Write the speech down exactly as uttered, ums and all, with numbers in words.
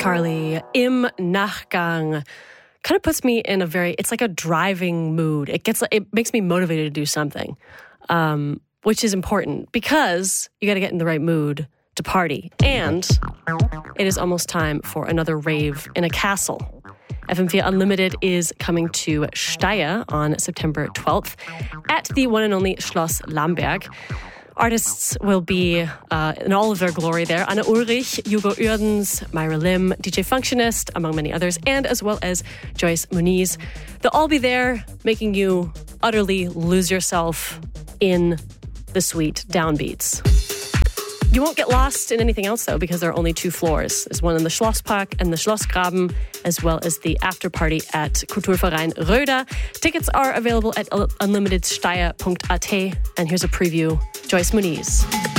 Carly, Im Nachgang. Kind of puts me in a very, it's like a driving mood. It gets, it makes me motivated to do something, um, which is important because you got to get in the right mood to party. And it is almost time for another rave in a castle. F M four Unlimited is coming to Steyr on September twelfth at the one and only Schloss Lamberg. Artists will be uh, in all of their glory there. Anna Ulrich, Hugo Uerdens, Myra Lim, D J Functionist, among many others, and as well as Joyce Muniz. They'll all be there making you utterly lose yourself in the sweet downbeats. You won't get lost in anything else, though, because there are only two floors. There's one in the Schlosspark and the Schlossgraben, as well as the after-party at Kulturverein Röder. Tickets are available at unlimitedsteyr dot a t, and here's a preview. Joyce Muniz.